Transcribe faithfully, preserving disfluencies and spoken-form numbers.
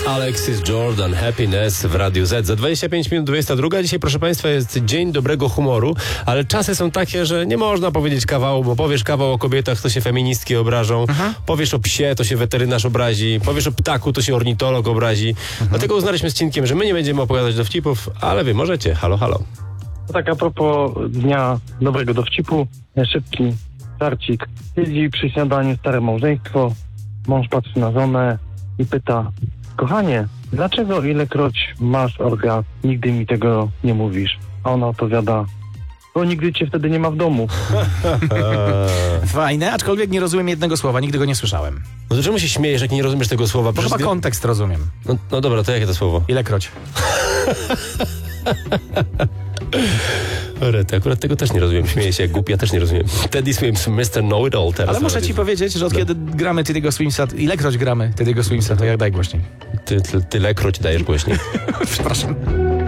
Alexis Jordan, Happiness w Radiu Z. Za dwadzieścia pięć minut dwudziesta druga. Dzisiaj, proszę Państwa, jest dzień dobrego humoru, ale czasy są takie, że nie można powiedzieć kawału, bo powiesz kawał o kobietach, to się feministki obrażą, Aha. powiesz o psie, to się weterynarz obrazi, powiesz o ptaku, to się ornitolog obrazi. Aha. Dlatego uznaliśmy z Cinkiem, że my nie będziemy opowiadać dowcipów, ale wy możecie. Halo, halo. Tak a propos dnia dobrego dowcipu, szybki żarcik. Siedzi przy śniadaniu stare małżeństwo, mąż patrzy na żonę i pyta: kochanie, dlaczego ilekroć masz orgazm, nigdy mi tego nie mówisz? A ona odpowiada: bo nigdy cię wtedy nie ma w domu. Fajne, aczkolwiek nie rozumiem jednego słowa, nigdy go nie słyszałem. No to czemu się śmiejesz, jak nie rozumiesz tego słowa? Bo chyba ty... kontekst rozumiem. No, no dobra, to jakie to słowo? Ilekroć. Rety, akurat tego też nie rozumiem. Śmieję się jak głupi, ja też nie rozumiem. Teddy Swims, mister Know-It-All teraz. Ale muszę ci powiedzieć, że od no. kiedy gramy Teddy'ego Swimsa, ilekroć gramy Teddy'ego Swimsa, to jak daj głośniej. Ty, ty, tylekroć dajesz głośniej. Przepraszam.